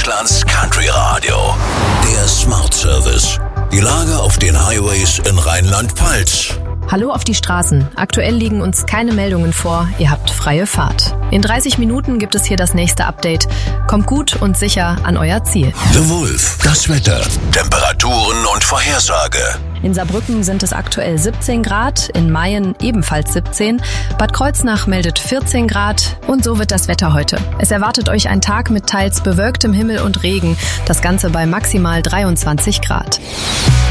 Deutschlands Country Radio. Der Smart Service. Die Lage auf den Highways in Rheinland-Pfalz. Hallo auf die Straßen. Aktuell liegen uns keine Meldungen vor. Ihr habt freie Fahrt. In 30 Minuten gibt es hier das nächste Update. Kommt gut und sicher an euer Ziel. The Wolf. Das Wetter. Temperaturen und Vorhersage. In Saarbrücken sind es aktuell 17 Grad, in Mayen ebenfalls 17, Bad Kreuznach meldet 14 Grad und so wird das Wetter heute. Es erwartet euch ein Tag mit teils bewölktem Himmel und Regen, das Ganze bei maximal 23 Grad.